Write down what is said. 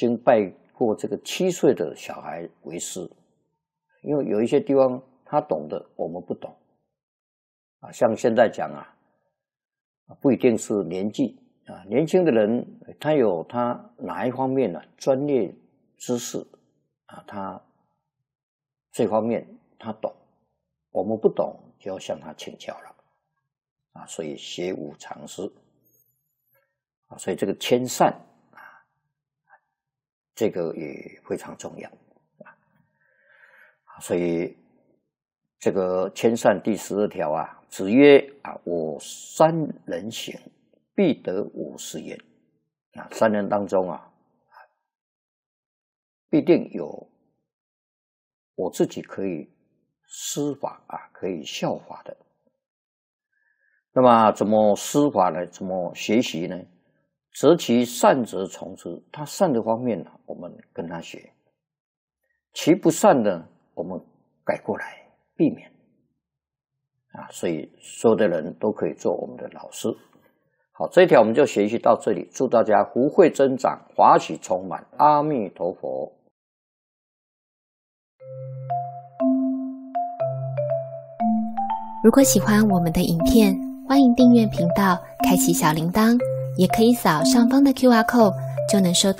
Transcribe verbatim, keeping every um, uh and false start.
经拜过这个七岁的小孩为师，因为有一些地方他懂的我们不懂啊，像现在讲啊，不一定是年纪啊，年轻的人他有他哪一方面呢、啊、专业知识啊，他这方面他懂，我们不懂就要向他请教了啊，所以学无常师啊，所以这个谦善啊，这个也非常重要啊，所以这个谦善第十二条啊，子曰啊，我三人行，必得我师焉啊，三人当中啊，必定有我自己可以师法啊，可以效法的。那么怎么师法呢？怎么学习呢？择其善则从之，他善的方面呢，我们跟他学；其不善的，我们改过来避免。啊，所以所有的人都可以做我们的老师。好，这一条我们就学习到这里。祝大家福慧增长，华喜充满。阿弥陀佛。 如果喜欢我们的影片，欢迎订阅频道，开启小铃铛，也可以扫上方的 Q R code，就能收到